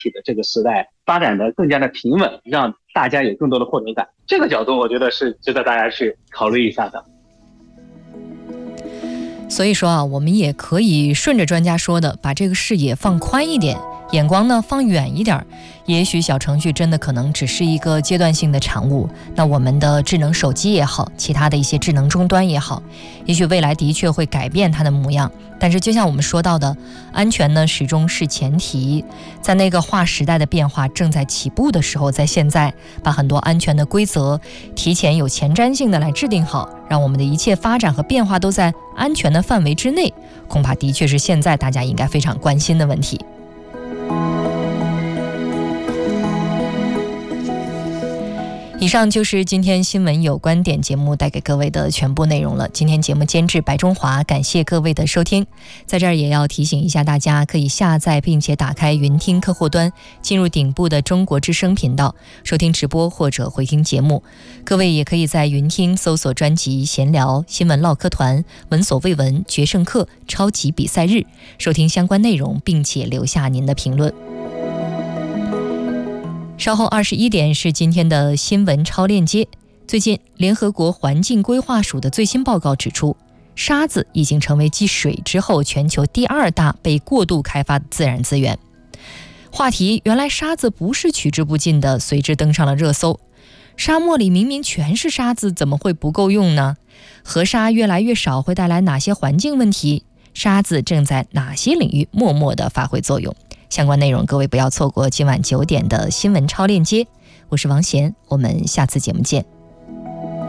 体的这个时代发展的更加的平稳，让大家有更多的获得感。这个角度我觉得是值得大家去考虑一下的。 所以说啊，我们也可以顺着专家说的，把这个视野放宽一点，眼光呢放远一点。也许小程序真的可能只是一个阶段性的产物，那我们的智能手机也好，其他的一些智能终端也好，也许未来的确会改变它的模样。但是就像我们说到的，安全呢始终是前提。在那个划时代的变化正在起步的时候，在现在把很多安全的规则提前有前瞻性的来制定好，让我们的一切发展和变化都在安全的范围之内，恐怕的确是现在大家应该非常关心的问题。以上就是今天新闻有观点节目带给各位的全部内容了。今天节目监制白中华，感谢各位的收听。在这儿也要提醒一下大家，可以下载并且打开云听客户端，进入顶部的中国之声频道，收听直播或者回听节目。各位也可以在云听搜索专辑闲聊、新闻唠嗑团、闻所未闻、决胜课、超级比赛日，收听相关内容，并且留下您的评论。稍后21点是今天的新闻超链接。最近联合国环境规划署的最新报告指出，沙子已经成为继水之后全球第2大被过度开发的自然资源。话题原来沙子不是取之不尽的，随之登上了热搜。沙漠里明明全是沙子，怎么会不够用呢？河沙越来越少会带来哪些环境问题？沙子正在哪些领域默默地发挥作用？相关内容各位不要错过今晚9点的新闻超链接。我是王贤，我们下次节目见。